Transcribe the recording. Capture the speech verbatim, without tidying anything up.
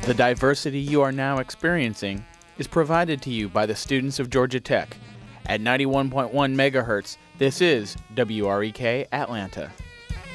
The diversity you are now experiencing is provided to you by the students of Georgia Tech. At ninety-one point one megahertz, this is W R E K Atlanta.